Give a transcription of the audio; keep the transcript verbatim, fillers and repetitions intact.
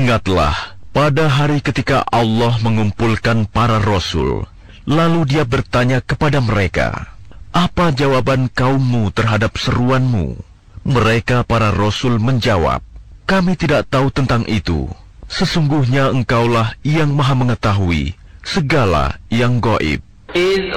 Ingatlah pada hari ketika Allah mengumpulkan para rasul, lalu Dia bertanya kepada mereka, "Apa jawaban kaummu terhadap seruanmu?" Mereka para rasul menjawab, "Kami tidak tahu tentang itu. Sesungguhnya Engkaulah yang Maha Mengetahui segala yang gaib." إذ